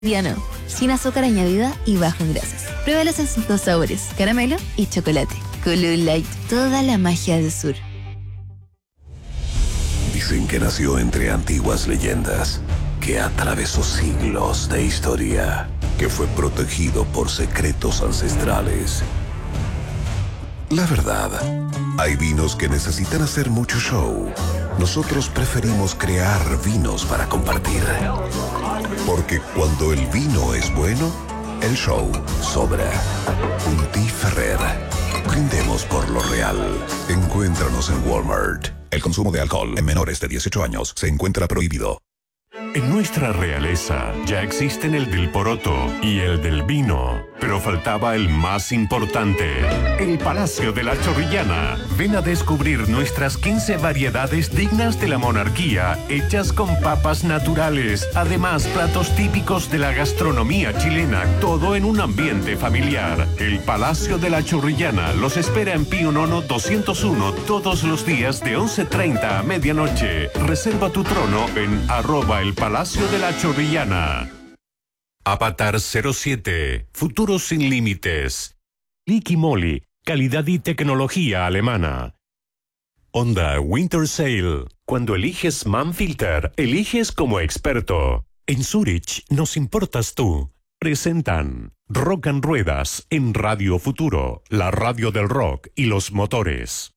Diano, sin azúcar añadida y bajo en grasas. Pruébalos en sus dos sabores, caramelo y chocolate. Color Light, toda la magia del sur. Dicen que nació entre antiguas leyendas, que atravesó siglos de historia, que fue protegido por secretos ancestrales. La verdad, hay vinos que necesitan hacer mucho show. Nosotros preferimos crear vinos para compartir. Porque cuando el vino es bueno, el show sobra. Unti Ferrer. Brindemos por lo real. Encuéntranos en Walmart. El consumo de alcohol en menores de 18 años se encuentra prohibido. En nuestra realeza ya existen el del poroto y el del vino, pero faltaba el más importante, el Palacio de la Chorrillana. Ven a descubrir nuestras 15 variedades dignas de la monarquía, hechas con papas naturales. Además, platos típicos de la gastronomía chilena, todo en un ambiente familiar. El Palacio de la Chorrillana los espera en Pío Nono 201 todos los días de 11:30 a medianoche. Reserva tu trono en @el Palacio de la Chorrillana. Avatar 07, futuro sin límites. Liqui Moly, calidad y tecnología alemana. Honda Winter Sale. Cuando eliges Manfilter, eliges como experto. En Zurich nos importas tú. Presentan Rock and Ruedas en Radio Futuro, la radio del rock y los motores.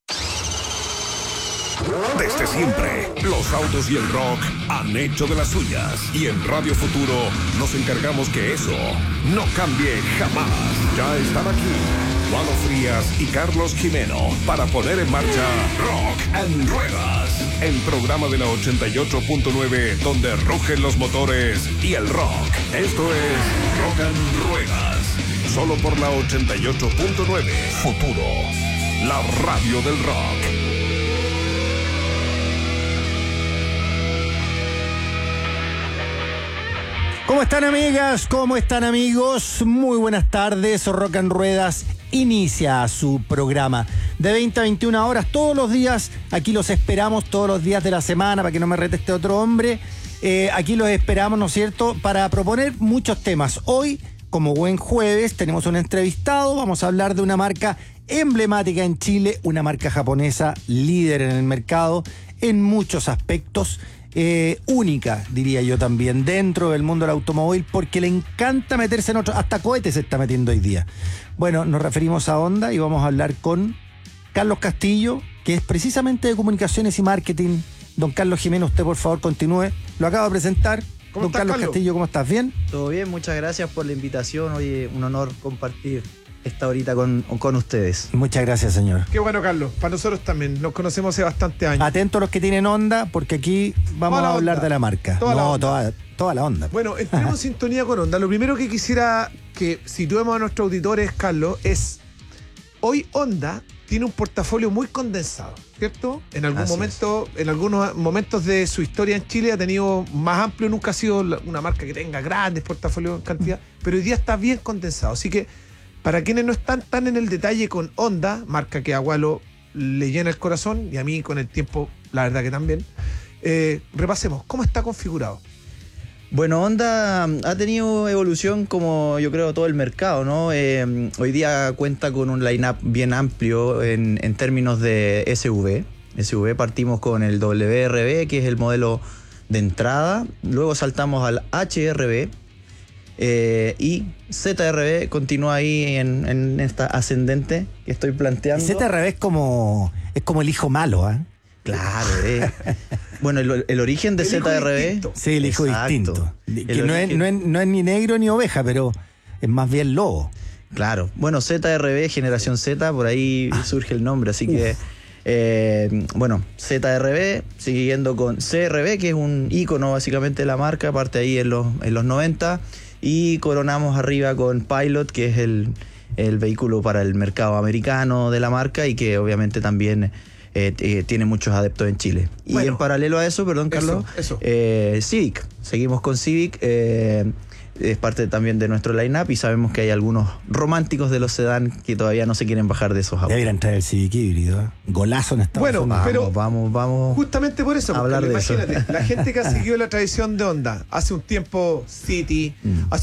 Desde siempre, los autos y el rock han hecho de las suyas. Y en Radio Futuro nos encargamos que eso no cambie jamás. Ya están aquí Juan Frías y Carlos Jimeno para poner en marcha Rock and Ruedas, el programa de la 88.9 donde rugen los motores y el rock. Esto es Rock and Ruedas, solo por la 88.9 Futuro, la radio del rock. ¿Cómo están, amigas? ¿Cómo están, amigos? Muy buenas tardes. Rock and Ruedas inicia su programa de 20 a 21 horas todos los días. Aquí los esperamos todos los días de la semana, para que no me rete este otro hombre. Aquí los esperamos, ¿no es cierto?, para proponer muchos temas. Hoy, como buen jueves, tenemos un entrevistado. Vamos a hablar de una marca emblemática en Chile, una marca japonesa líder en el mercado en muchos aspectos. Única, diría yo también, dentro del mundo del automóvil, porque le encanta meterse en otro, hasta cohetes se está metiendo hoy día. Bueno, nos referimos a Honda y vamos a hablar con Carlos Castillo, que es precisamente de comunicaciones y marketing. Don Carlos Jimeno, usted por favor continúe. Lo acabo de presentar. Don Carlos Castillo, ¿cómo estás? ¿Bien? Todo bien, muchas gracias por la invitación. Oye, un honor compartir esta horita con ustedes. Muchas gracias, señor. Qué bueno, Carlos. Para nosotros también. Nos conocemos hace bastante años. Atentos los que tienen Honda, porque aquí vamos a hablar de la marca. Toda la Honda. Bueno, entremos en sintonía con Honda. Lo primero que quisiera que situemos a nuestros auditores, Carlos, es hoy Honda tiene un portafolio muy condensado, ¿cierto? En algunos momentos de su historia en Chile ha tenido más amplio, nunca ha sido una marca que tenga grandes portafolios en cantidad, pero hoy día está bien condensado. Así que para quienes no están tan en el detalle con Honda, marca que a Gualo le llena el corazón, y a mí con el tiempo, la verdad que también, repasemos, ¿cómo está configurado? Bueno, Honda ha tenido evolución como yo creo todo el mercado, ¿no? Hoy día cuenta con un line-up bien amplio en términos de SUV. Partimos con el WRV, que es el modelo de entrada, luego saltamos al HRV, y ZRV continúa ahí en esta ascendente que estoy planteando. ZRV es como el hijo malo, ¿eh? Claro, bueno, el origen de ZRV. Sí, el hijo distinto. Que no es ni negro ni oveja, pero es más bien lobo. Claro. Bueno, ZRV, generación Z, por ahí surge el nombre, así que ZRV, siguiendo con CRV, que es un ícono básicamente de la marca, parte ahí en los 90, y coronamos arriba con Pilot, que es el vehículo para el mercado americano de la marca y que obviamente también tiene muchos adeptos en Chile. Y en paralelo a eso, perdón, Carlos, eso. Civic. Seguimos con Civic, es parte también de nuestro line-up y sabemos que hay algunos románticos de los sedán que todavía no se quieren bajar de esos autos. Debería entrar el Civic híbrido, ¿eh? Golazo en Estados Bueno, Unidos. pero Vamos. justamente por eso, porque Hablar de eso. imagínate, la gente que ha seguido la tradición de Honda, hace un tiempo City, hace